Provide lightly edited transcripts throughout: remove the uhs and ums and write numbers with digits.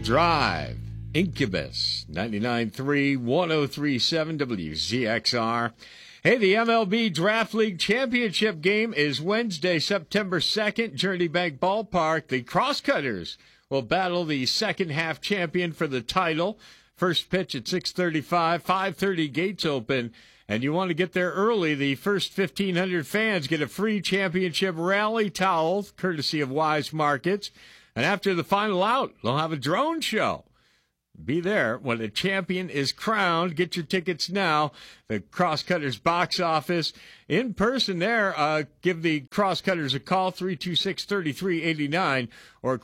Drive, Incubus, 99.3, 103.7 WZXR. Hey, the MLB Draft League Championship game is Wednesday, September 2nd, Journey Bank Ballpark. The Crosscutters will battle the second-half champion for the title. First pitch at 6:35, 5:30 gates open. And you want to get there early. The first 1,500 fans get a free championship rally towel, courtesy of Wise Markets. And after the final out, they'll have a drone show. Be there when a champion is crowned. Get your tickets now. The Crosscutters box office. In person there, give the Crosscutters a call, 326-3389, or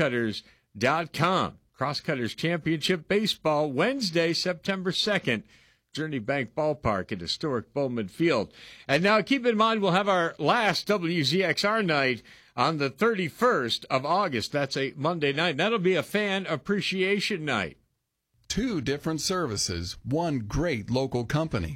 crosscutters.com. Crosscutters Championship Baseball, Wednesday, September 2nd. Journey Bank Ballpark at historic Bowman Field. And now keep in mind, we'll have our last WZXR night on the 31st of August. That's a Monday night. That'll be a fan appreciation night. 2 different services, 1 great local company.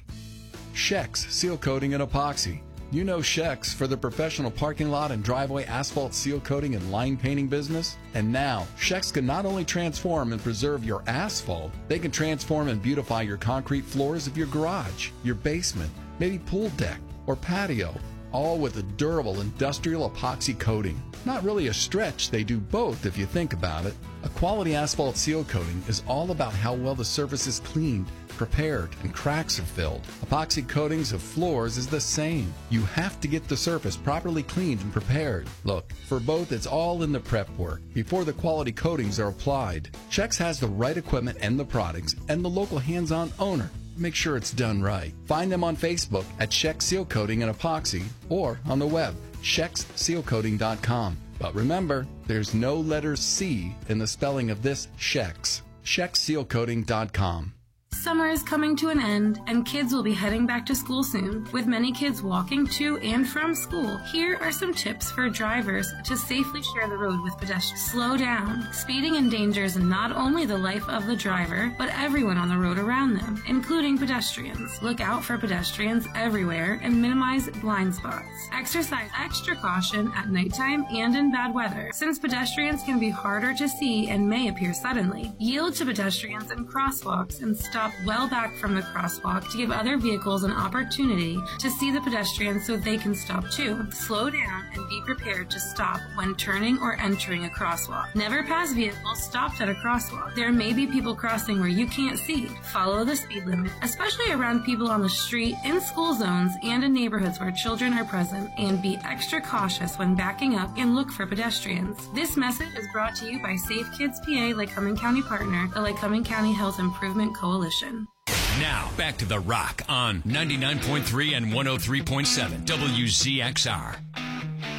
Shex Seal Coating and Epoxy. You know Shex for the professional parking lot and driveway asphalt seal coating and line painting business. And now, Shex can not only transform and preserve your asphalt, they can transform and beautify your concrete floors of your garage, your basement, maybe pool deck or patio, all with a durable industrial epoxy coating. Not really a stretch, they do both if you think about it. A quality asphalt seal coating is all about how well the surface is cleaned, prepared, and cracks are filled. Epoxy coatings of floors is the same. You have to get the surface properly cleaned and prepared. Look, for both it's all in the prep work before the quality coatings are applied. Shex has the right equipment and the products and the local hands-on owner. Make sure it's done right. Find them on Facebook at Shex Seal Coating and Epoxy or on the web, shexsealcoating.com. But remember, there's no letter C in the spelling of this Shex. shexsealcoating.com. Summer is coming to an end, and kids will be heading back to school soon. With many kids walking to and from school, here are some tips for drivers to safely share the road with pedestrians. Slow down. Speeding endangers not only the life of the driver, but everyone on the road around them, including pedestrians. Look out for pedestrians everywhere and minimize blind spots. Exercise extra caution at nighttime and in bad weather, since pedestrians can be harder to see and may appear suddenly. Yield to pedestrians in crosswalks and stop well back from the crosswalk to give other vehicles an opportunity to see the pedestrians so they can stop too. Slow down and be prepared to stop when turning or entering a crosswalk. Never pass vehicles stopped at a crosswalk. There may be people crossing where you can't see. Follow the speed limit, especially around people on the street, in school zones, and in neighborhoods where children are present, and be extra cautious when backing up and look for pedestrians. This message is brought to you by Safe Kids PA, Lycoming County partner, the Lycoming County Health Improvement Coalition. Now, back to The Rock on 99.3 and 103.7 WZXR.